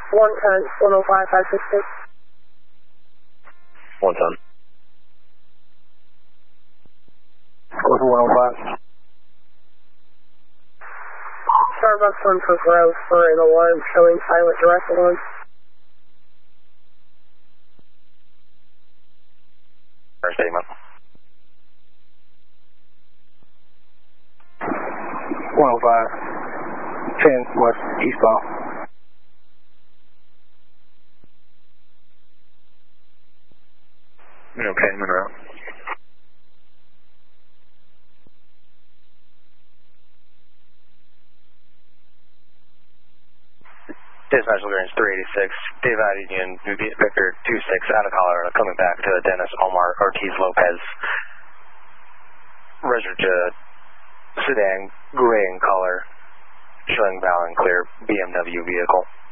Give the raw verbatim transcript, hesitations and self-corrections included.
one ten, one oh five, five six six. one ten. Go to one oh five. Starbucks one for growth for an alarm showing silent direct alarm. First statement. one oh five. ten west eastbound. Okay, I'm en route. Dispatch clearance three eighty-six, Dave Union, Victor two six out of Colorado, coming back to Dennis Omar Ortiz Lopez. Registered sedan, gray in color, showing valid and clear B M W vehicle.